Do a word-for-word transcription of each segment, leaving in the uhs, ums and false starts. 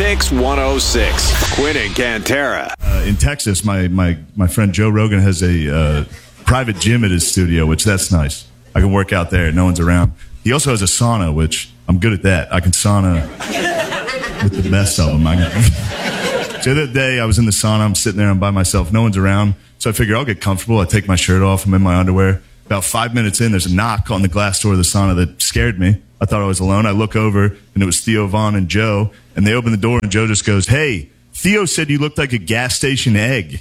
Pix one oh six. Quinn and Cantera. Uh, in Texas, my, my, my friend Joe Rogan has a uh, private gym at his studio, which that's nice. I can work out there. No one's around. He also has a sauna, which I'm good at that. I can sauna with the best of them. I can. So the other day, I was in the sauna. I'm sitting there. I'm by myself. No one's around. So I figure I'll get comfortable. I take my shirt off. I'm in my underwear. About five minutes in, there's a knock on the glass door of the sauna that scared me. I thought I was alone. I look over, and it was Theo Von and Joe. And they open the door, and Joe just goes, "Hey, Theo said you looked like a gas station egg."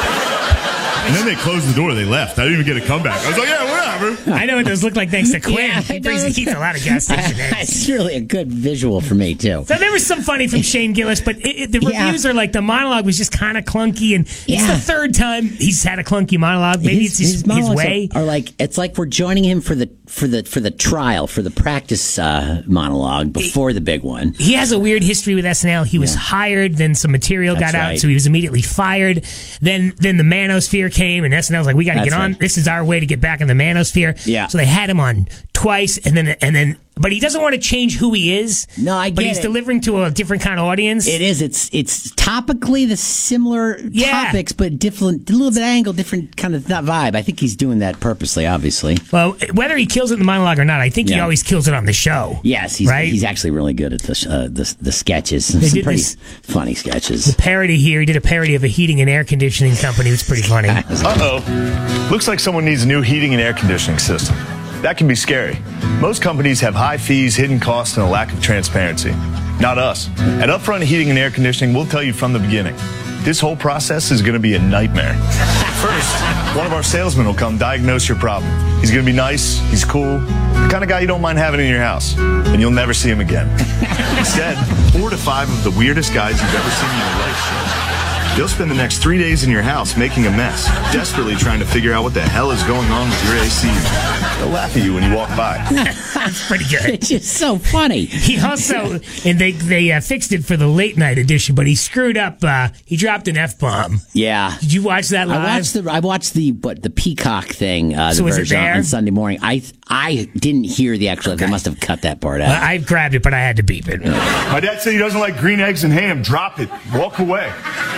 And then they closed the door. They left. I didn't even get a comeback. I was like, yeah, whatever. I know what those look like thanks to Quinn. Yeah, he brings he eats a lot of gas station eggs. It's really a good visual for me, too. So there was some funny from Shane Gillis, but it, it, the Yeah. reviews are like the monologue was just kind of clunky, and it's Yeah. the third time he's had a clunky monologue. Maybe his, it's his, his monologues way. Are, are like it's like we're joining him for the for the for the trial for the practice uh, monologue before the big one. He has a weird history with S N L. He was Yeah. hired, then some material That's got out, right. so he was immediately fired. Then then the Manosphere came, and S N L was like, "We got to That's get on. right. This is our way to get back in the Manosphere." Yeah. So they had him on twice, and then and then, but he doesn't want to change who he is. No, I But get he's it. delivering to a different kind of audience. It is. It's it's topically the similar Yeah. topics, but different, a little bit angle, different kind of not vibe. I think he's doing that purposely, obviously. Well, whether he kills it in the monologue or not, I think he Yeah. always kills it on the show. Yes, he's Right? he's actually really good at the uh, the, the sketches. Some did pretty this- funny sketches. Parody here. He did a parody of a heating and air conditioning company. It was pretty funny. Uh-oh. Looks like someone needs a new heating and air conditioning system. That can be scary. Most companies have high fees, hidden costs, and a lack of transparency. Not us. At Upfront Heating and Air Conditioning, we'll tell you from the beginning. This whole process is going to be a nightmare. First, one of our salesmen will come diagnose your problem. He's going to be nice, he's cool, the kind of guy you don't mind having in your house, and you'll never see him again. Instead, four to five of the weirdest guys you've ever seen in your life show up. They'll spend the next three days in your house making a mess, desperately trying to figure out what the hell is going on with your A C. They'll laugh at you when you walk by. That's pretty good. It's just so funny. He also, and they they uh, fixed it for the late night edition, but he screwed up. Uh, he dropped an F bomb. Yeah. Did you watch that live? I watched the I watched the but the Peacock thing uh, So the was it version there? on Sunday morning. I I didn't hear the actual. They must have cut that part out. I grabbed it, but I had to beep it. My dad said he doesn't like green eggs and ham. Drop it. Walk away.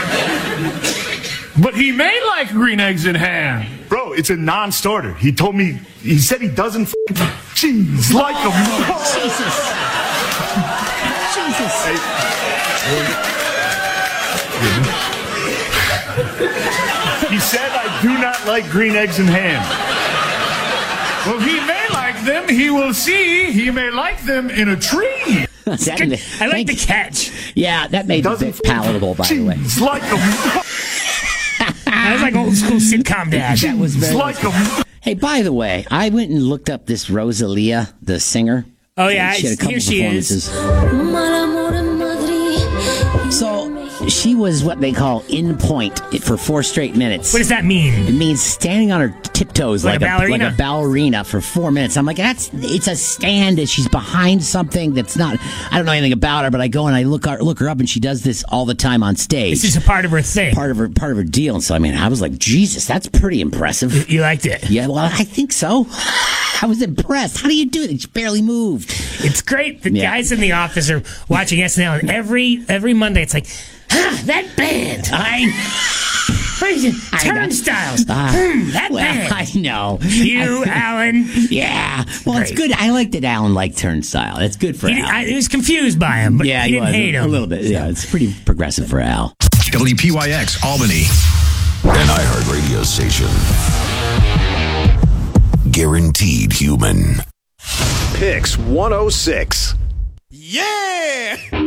But he may like green eggs and ham. Bro, it's a non-starter. He told me, he said he doesn't f***ing cheese like them. Jesus. Jesus. He said I do not like green eggs and ham. Well, he may like them. He will see. He may like them in a tree. That- Good. I like thank- the catch. Yeah, that made it a Doesn't bit palatable, by the way. cheese like them. That was like old school sitcom dad. That was Cheese very. like them. Hey, by the way, I went and looked up this Rosalia, the singer. Oh yeah, She had a couple here she is. performances. So she was what they call in point for four straight minutes. What does that mean? It means standing on her tiptoes Like like, a ballerina? like a ballerina for four minutes. I'm like, that's it's a stand, and she's behind something that's not. I don't know anything about her, but I go and I look her, look her up, and she does this all the time on stage. This is a part of her thing. part of her part of her deal. And so I mean, I was like, Jesus, that's pretty impressive. You liked it. Yeah, well, I think so. I was impressed. How do you do it? She barely moved. It's great. The Yeah. guys in the office are watching S N L, and every every Monday it's like, ah, that band. I. What is it? I know. Turnstiles. Ah, Hmm, that well, band. I know. You, I- Alan. Yeah. Well, it's Great. good. I like that Alan liked Turnstile. It's good for He, Al. I, he was confused by him, but yeah, he didn't was hate a, him. a little bit. Yeah, it's pretty progressive for Al. W P Y X Albany, an iHeart radio station. Guaranteed human. Pix one oh six. Yeah!